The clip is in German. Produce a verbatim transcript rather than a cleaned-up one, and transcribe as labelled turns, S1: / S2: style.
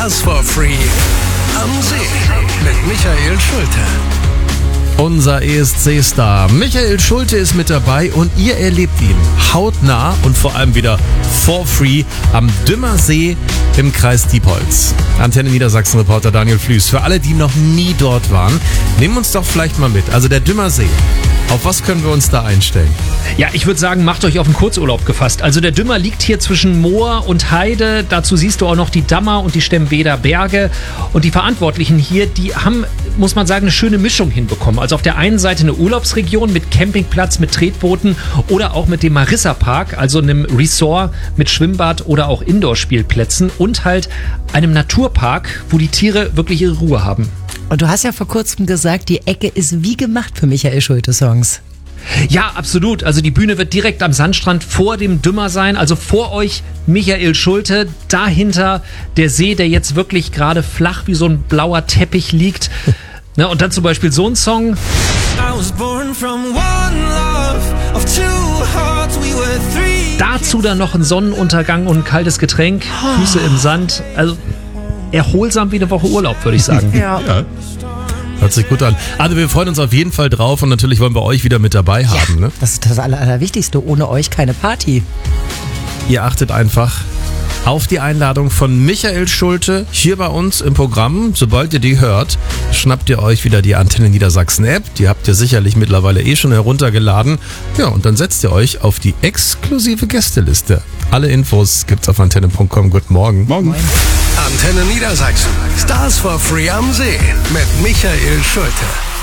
S1: Stars for Free am See mit Michael Schulte.
S2: Unser E S C-Star Michael Schulte ist mit dabei und ihr erlebt ihn hautnah und vor allem wieder for free am Dümmersee im Kreis Diepholz. Antenne Niedersachsen-Reporter Daniel Flüß. Für alle, die noch nie dort waren, nehmen uns doch vielleicht mal mit. Also der Dümmersee. Auf was können wir uns da einstellen?
S3: Ja, ich würde sagen, macht euch auf den Kurzurlaub gefasst. Also der Dümmer liegt hier zwischen Moor und Heide. Dazu siehst du auch noch die Dammer und die Stemweder Berge. Und die Verantwortlichen hier, die haben, muss man sagen, eine schöne Mischung hinbekommen. Also auf der einen Seite eine Urlaubsregion mit Campingplatz, mit Tretbooten oder auch mit dem Marissa Park, also einem Resort mit Schwimmbad oder auch Indoor-Spielplätzen und halt einem Naturpark, wo die Tiere wirklich ihre Ruhe haben.
S4: Und du hast ja vor kurzem gesagt, die Ecke ist wie gemacht für Michael Schulte-Songs.
S3: Ja, absolut. Also die Bühne wird direkt am Sandstrand vor dem Dümmer sein. Also vor euch Michael Schulte, dahinter der See, der jetzt wirklich gerade flach wie so ein blauer Teppich liegt. Na, und dann zum Beispiel so ein Song. Dazu dann noch ein Sonnenuntergang und ein kaltes Getränk, Füße im Sand. Also erholsam wie eine Woche Urlaub, würde ich sagen.
S4: Ja.
S2: Ja. Hört sich gut an. Also wir freuen uns auf jeden Fall drauf und natürlich wollen wir euch wieder mit dabei haben. Ne?
S4: Das ist das Aller- Allerwichtigste. Ohne euch keine Party.
S2: Ihr achtet einfach auf die Einladung von Michael Schulte hier bei uns im Programm. Sobald ihr die hört, schnappt ihr euch wieder die Antenne Niedersachsen App. Die habt ihr sicherlich mittlerweile eh schon heruntergeladen. Ja, und dann setzt ihr euch auf die exklusive Gästeliste. Alle Infos gibt's auf antenne punkt com. Guten Morgen.
S1: Morgen. Antenne Niedersachsen. Stars for Free am See mit Michael Schulte.